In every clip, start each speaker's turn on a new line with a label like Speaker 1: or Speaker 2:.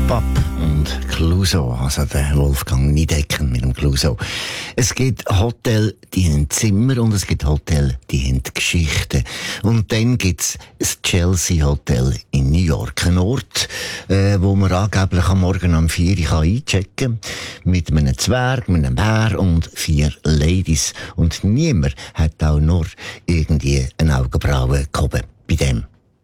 Speaker 1: Papp und Clouseau, also der Wolfgang Niedecken mit dem Clouseau. Es gibt Hotels, die haben Zimmer und es gibt Hotels, die haben Geschichten. Und dann gibt's das Chelsea Hotel in New York. Ein Ort, wo man angeblich am Morgen um 4 Uhr einchecken kann. Mit einem Zwerg, mit einem Bär und 4 Ladies. Und niemand hat auch nur irgendwie eine Augenbraue gehoben bei dem.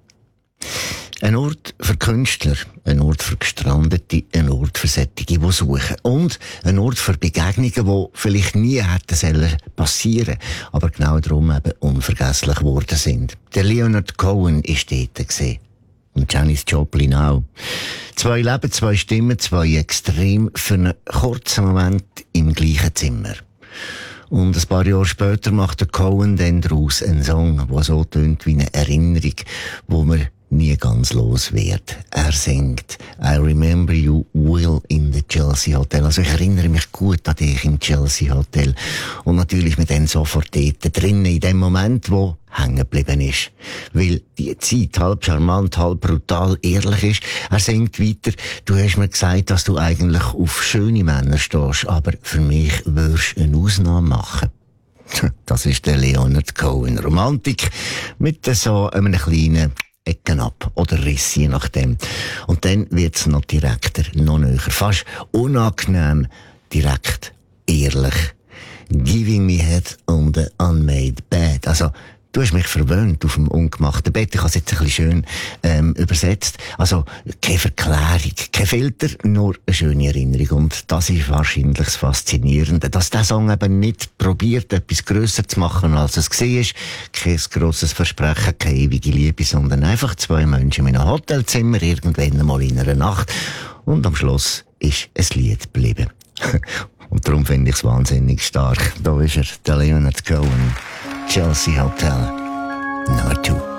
Speaker 1: Ein Ort für Künstler, ein Ort für Gestrandete, ein Ort für solche, die suchen. Und ein Ort für Begegnungen, die vielleicht nie hätten passieren sollen, aber genau darum eben unvergesslich geworden sind. Der Leonard Cohen war dort gewesen. Und Janis Joplin auch. 2 Leben, 2 Stimmen, 2 Extreme für einen kurzen Moment im gleichen Zimmer. Und ein paar Jahre später macht der Cohen dann daraus einen Song, der so tönt wie eine Erinnerung, wo man nie ganz los wird. Er singt I remember you well in the Chelsea Hotel. Also ich erinnere mich gut an dich im Chelsea Hotel. Und natürlich mit dann sofort dort drinnen, in dem Moment, wo hängen geblieben ist. Weil die Zeit halb charmant, halb brutal ehrlich ist. Er singt weiter, du hast mir gesagt, dass du eigentlich auf schöne Männer stehst, aber für mich würdest du eine Ausnahme machen. Das ist der Leonard Cohen. Romantik mit so einem kleinen Ecken ab oder Riss, je nachdem. Und dann wird's noch direkter, noch näher, fast unangenehm, direkt, ehrlich. Giving me head on the unmade bed. Also, du hast mich verwöhnt auf dem ungemachten Bett. Ich habe es jetzt ein bisschen schön übersetzt. Also, keine Verklärung, kein Filter, nur eine schöne Erinnerung. Und das ist wahrscheinlich das Faszinierende, dass der Song eben nicht probiert, etwas grösser zu machen, als es war. Kein grosses Versprechen, keine ewige Liebe, sondern einfach 2 Menschen in einem Hotelzimmer, irgendwann einmal in einer Nacht. Und am Schluss ist ein Lied geblieben. Und darum finde ich es wahnsinnig stark. Da ist er, der Leonard Cohen. Chelsea Hotel, Number 2.